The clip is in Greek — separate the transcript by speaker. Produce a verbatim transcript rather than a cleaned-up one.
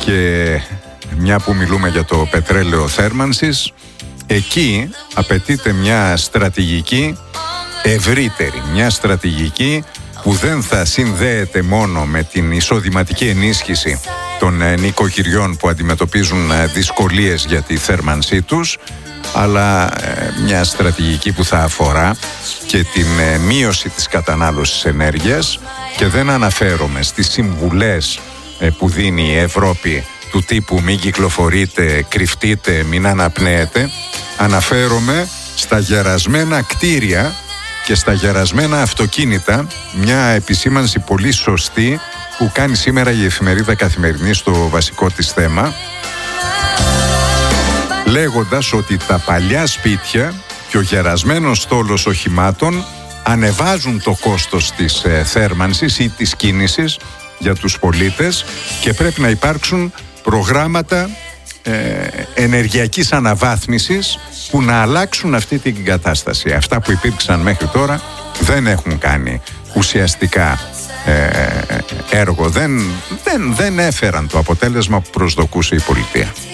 Speaker 1: Και μια που μιλούμε για το πετρέλαιο θέρμανσης, εκεί απαιτείται μια στρατηγική ευρύτερη, μια στρατηγική που δεν θα συνδέεται μόνο με την εισοδηματική ενίσχυση των νοικοκυριών που αντιμετωπίζουν δυσκολίες για τη θέρμανσή τους, αλλά μια στρατηγική που θα αφορά και την μείωση της κατανάλωσης ενέργειας. Και δεν αναφέρομαι στις συμβουλές που δίνει η Ευρώπη του τύπου μην κυκλοφορείτε, κρυφτείτε, μην αναπνέετε. Αναφέρομαι στα γερασμένα κτίρια και στα γερασμένα αυτοκίνητα, μια επισήμανση πολύ σωστή που κάνει σήμερα η εφημερίδα Καθημερινή στο βασικό της θέμα, λέγοντας ότι τα παλιά σπίτια και ο γερασμένος στόλος οχημάτων ανεβάζουν το κόστος της ε, θέρμανσης ή της κίνησης για τους πολίτες και πρέπει να υπάρξουν προγράμματα ε, ενεργειακής αναβάθμισης που να αλλάξουν αυτή την κατάσταση. Αυτά που υπήρξαν μέχρι τώρα δεν έχουν κάνει ουσιαστικά ε, έργο, δεν, δεν, δεν έφεραν το αποτέλεσμα που προσδοκούσε η πολιτεία.